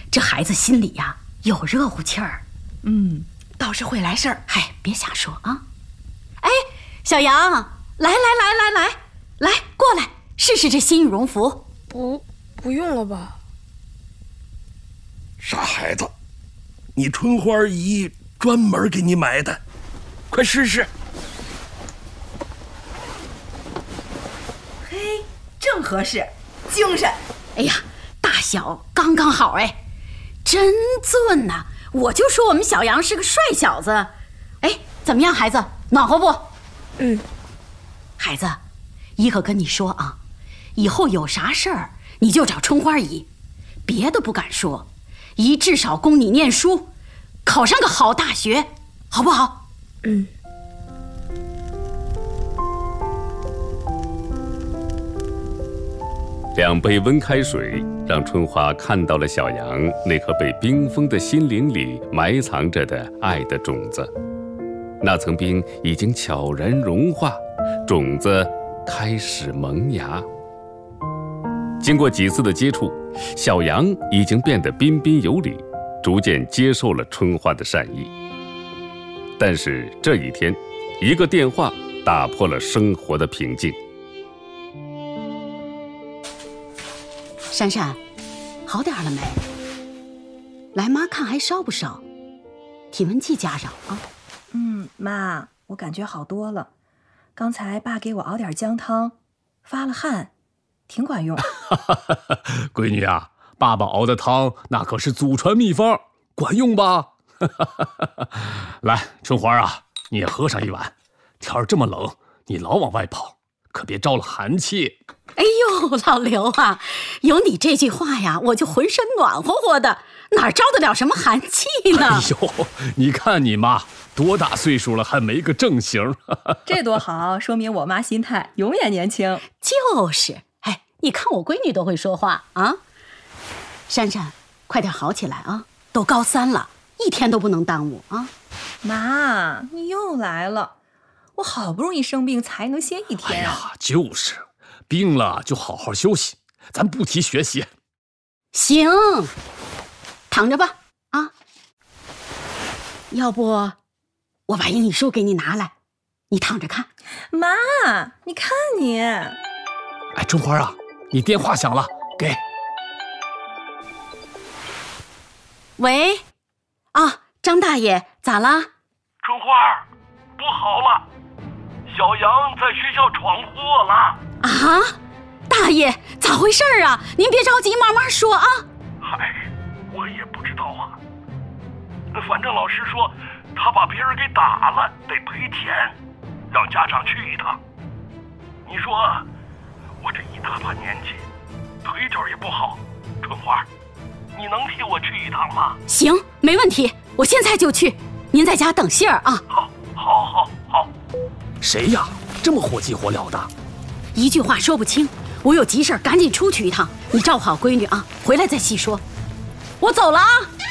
这孩子心里呀有热乎气儿。 倒是会来事儿。 嗨，别瞎说啊！哎，小杨，来，过来试试这新羽绒服。 不用了吧？ 傻孩子，你春花姨专门给你买的，快试试。 嘿，正合适，精神。 哎呀，大小刚刚好，哎，真俊呐！我就说我们小杨是个帅小子。哎，怎么样，孩子，暖和不？孩子，姨可跟你说啊，以后有啥事儿你就找春花姨，别的不敢说，姨至少供你念书，考上个好大学，好不好？ 2杯温开水让春花看到了小杨那颗被冰封的心灵里埋藏着的爱的种子。那层冰已经悄然融化，种子开始萌芽。经过几次的接触，小杨已经变得彬彬有礼，逐渐接受了春花的善意。但是这一天，一个电话打破了生活的平静。 珊珊，好点了没？来，妈看还烧不烧？体温计加上啊。 妈，我感觉好多了。刚才爸给我熬点姜汤，发了汗，挺管用。 闺女啊，爸爸熬的汤那可是祖传秘方，管用吧？来，春花啊，你也喝上一碗。天儿这么冷，你老往外跑，可别招了寒气。 哎呦，老刘啊，有你这句话呀，我就浑身暖和和的，哪招得了什么寒气呢？ 哎呦，你看你妈多大岁数了，还没个正形。 这多好，说明我妈心态永远年轻。 就是，哎，你看我闺女都会说话啊。珊珊，快点好起来啊，都高3了，一天都不能耽误啊。 妈，你又来了，我好不容易生病才能歇1天。 哎呀，就是病了就好好休息，咱不提学习。 行，躺着吧啊。要不我把英语书给你拿来，你躺着看。 妈，你看你。 哎，春花啊，你电话响了，给。 喂，啊，张大爷，咋啦？ 春花，不好了，小杨在学校闯祸了。 啊，大爷，咋回事啊？您别着急，慢慢说啊。 嗨，我也不知道啊。反正老师说他把别人给打了，得赔钱，让家长去一趟。你说我这一大把年纪，腿脚也不好，春花，你能替我去一趟吗？ 行，没问题，我现在就去。您在家等信儿啊。 好。 谁呀？这么火急火燎的？ 一句话说不清，我有急事赶紧出去一趟。你照顾好闺女啊，回来再细说。我走了啊。